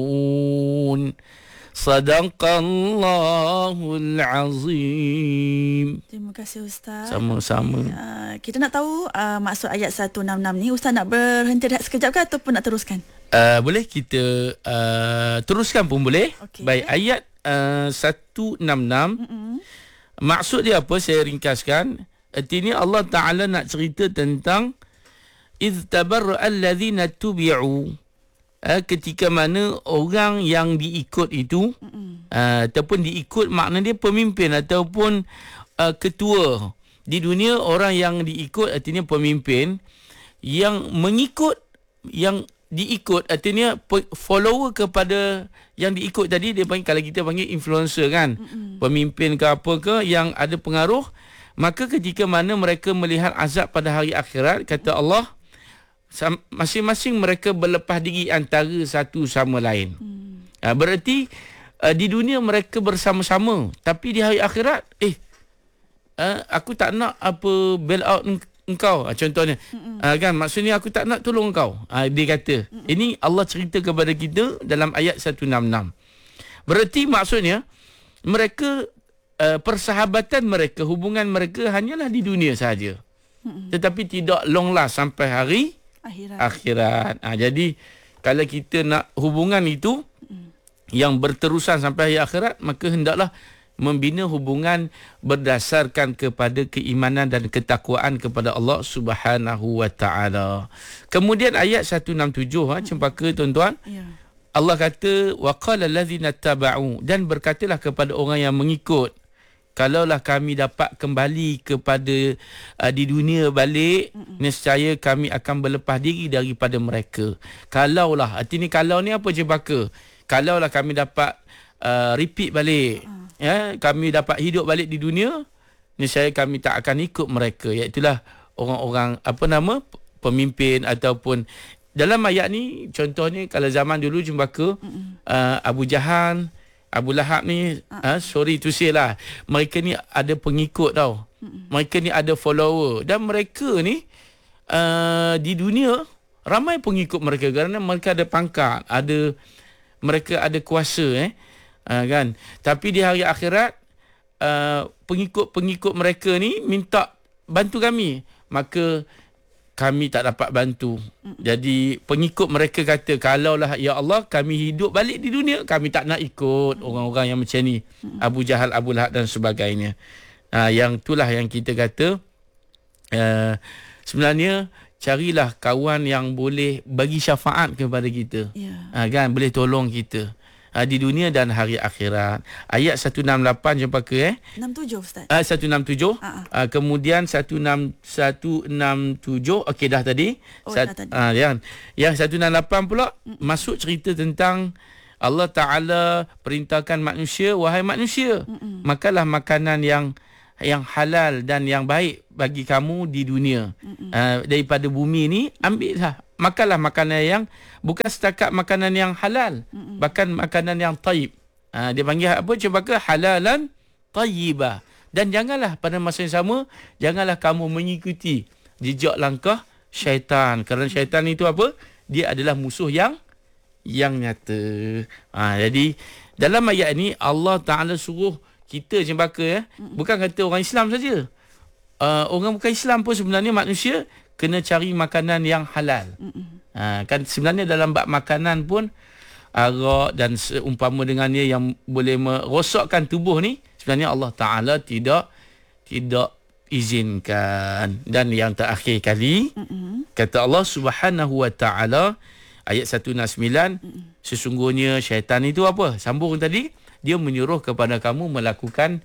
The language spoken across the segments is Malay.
Sadaqallahul azim. Terima kasih Ustaz. Sama-sama. Kita nak tahu maksud ayat 166 ni. Ustaz nak berhenti rehat sekejap ke ataupun nak teruskan? Boleh kita teruskan pun boleh. Okay. Baik, ayat 166. Maksud dia apa? Saya ringkaskan. Artinya Allah Ta'ala nak cerita tentang idh tabarra'a alladhina tubi'u, ketika mana orang yang diikut itu ataupun diikut maknanya dia pemimpin ataupun ketua di dunia. Orang yang diikut artinya pemimpin, yang mengikut, yang diikut artinya follower kepada yang diikut tadi. Dia panggil, kalau kita panggil influencer kan, pemimpin ke apa ke yang ada pengaruh. Maka ketika mana mereka melihat azab pada hari akhirat, kata Allah, masing-masing mereka berlepas diri antara satu sama lain. Berarti di dunia mereka bersama-sama, tapi di hari akhirat aku tak nak apa bail out engkau, contohnya. Kan, maksudnya aku tak nak tolong engkau. Dia kata ini Allah cerita kepada kita dalam ayat 166. Berarti maksudnya mereka persahabatan mereka, hubungan mereka hanyalah di dunia sahaja, tetapi tidak long last sampai hari akhirat. Jadi kalau kita nak hubungan itu yang berterusan sampai hari akhirat, maka hendaklah membina hubungan berdasarkan kepada keimanan dan ketakwaan kepada Allah Subhanahu wa taala. Kemudian ayat 167 cempaka tuan-tuan. Ya. Allah kata waqala allazina taba'u, dan berkatalah kepada orang yang mengikut, kalaulah kami dapat kembali kepada di dunia balik, nescaya kami akan berlepas diri daripada mereka. Kalaulah, artinya kalau ni apa cempaka? Kalaulah kami dapat repeat balik, kami dapat hidup balik di dunia, nescaya kami tak akan ikut mereka. Iaitulah orang-orang pemimpin ataupun dalam ayat ni. Contohnya kalau zaman dulu cempaka, Abu Jahal, Abu Lahab ni, sorry to say lah, mereka ni ada pengikut tau. Mereka ni ada follower. Dan mereka ni di dunia ramai pengikut mereka kerana mereka ada pangkat, mereka ada kuasa, kan. Tapi di hari akhirat, pengikut-pengikut mereka ni minta bantu kami, maka kami tak dapat bantu. Jadi pengikut mereka kata, kalaulah ya Allah kami hidup balik di dunia, kami tak nak ikut orang-orang yang macam ni, Abu Jahal, Abu Lahab dan sebagainya. Yang itulah yang kita kata, sebenarnya carilah kawan yang boleh bagi syafaat kepada kita, kan, boleh tolong kita di dunia dan hari akhirat. Ayat 168 cempaka 67 Ustaz. 167. Kemudian 167. Okey dah tadi. Yang 168 pula masuk cerita tentang Allah Ta'ala perintahkan manusia, wahai manusia, makanlah makanan yang halal dan yang baik bagi kamu di dunia. Daripada bumi ni, ambillah, makanlah makanan yang bukan setakat makanan yang halal, bahkan makanan yang tayyib. Dia panggil apa? Cempaka halalan tayyibah. Dan janganlah pada masa yang sama, janganlah kamu mengikuti jejak langkah syaitan. Kerana syaitan itu apa? Dia adalah musuh yang nyata. Jadi dalam ayat ini Allah Ta'ala suruh kita cempaka, bukan kata orang Islam saja. Orang bukan Islam pun sebenarnya, manusia kena cari makanan yang halal. Kan sebenarnya dalam bab makanan pun, arak dan seumpama dengannya yang boleh merosakkan tubuh ni, sebenarnya Allah Ta'ala tidak izinkan. Dan yang terakhir kali, kata Allah Subhanahu wa Ta'ala ayat 169, sesungguhnya syaitan itu apa? Sambung tadi, dia menyuruh kepada kamu melakukan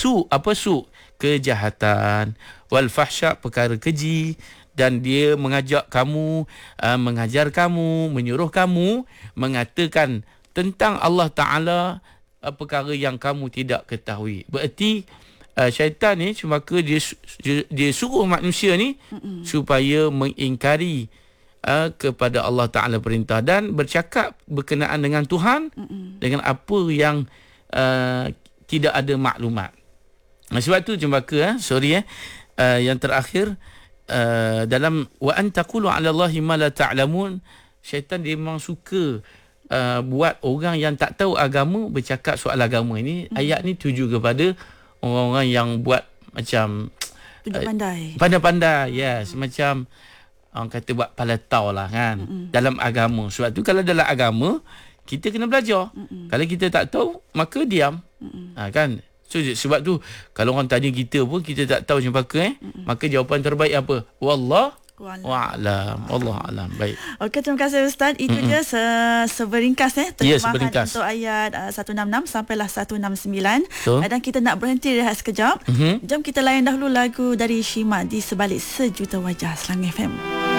kejahatan, wal fahsya, perkara keji, dan dia mengajak kamu, mengajar kamu, menyuruh kamu mengatakan tentang Allah Ta'ala perkara yang kamu tidak ketahui. Berarti syaitan ni cempaka dia suruh manusia ni supaya mengingkari kepada Allah Ta'ala perintah dan bercakap berkenaan dengan Tuhan dengan apa yang tidak ada maklumat. Sebab tu cempaka, yang terakhir, dalam wa an taqulu 'ala Allahi ma la ta'lamun, syaitan dia memang suka buat orang yang tak tahu agama bercakap soal agama. Ini ayat ni tuju kepada orang-orang yang buat macam Tunjuk pandai. pandai-pandai. Yes, macam orang kata buat palatau lah kan dalam agama. Sebab tu kalau dalam agama kita kena belajar. Kalau kita tak tahu maka diam. Kan? So, sebab tu kalau orang tanya kita pun kita tak tahu macam apa maka jawapan terbaik apa? Wallahu a'lam. Allah a'lam. Baik. Okey, terima kasih Ustaz. Itu dia seberingkas terjemahan seberingkas untuk ayat 166 sampailah 169. So? Dan kita nak berhenti rehat sekejap. Jom kita layan dahulu lagu dari Shima di sebalik Sejuta Wajah Selang FM.